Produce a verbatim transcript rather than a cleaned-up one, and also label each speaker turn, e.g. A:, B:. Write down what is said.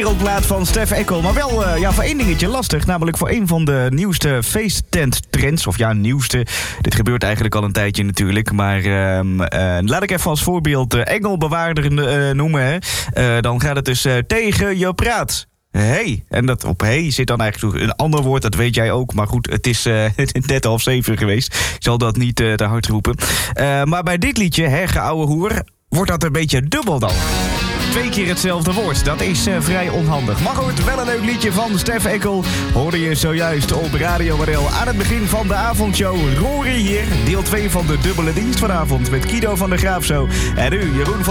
A: wereldplaat van Stef Eckel. Maar wel uh, ja, voor één dingetje lastig. Namelijk voor een van de nieuwste feesttenttrends. Of ja, nieuwste. Dit gebeurt eigenlijk al een tijdje natuurlijk. Maar uh, uh, laat ik even als voorbeeld uh, Engelbewaarder uh, noemen. Hè. Uh, dan gaat het dus uh, tegen je praat. Hey. En dat op hey zit dan eigenlijk een ander woord, dat weet jij ook. Maar goed, het is uh, net half zeven geweest. Ik zal dat niet uh, te hard roepen. Uh, maar bij dit liedje, Herge ouwe hoer, wordt dat een beetje dubbel dan. Twee keer hetzelfde woord, dat is uh, vrij onhandig. Maar goed, wel een leuk liedje van Stef Eckel. Hoorde je zojuist op Radio R L aan het begin van de avondshow. Rory hier, deel twee van de dubbele dienst vanavond met Kido van der Graaf zo. En u, Jeroen van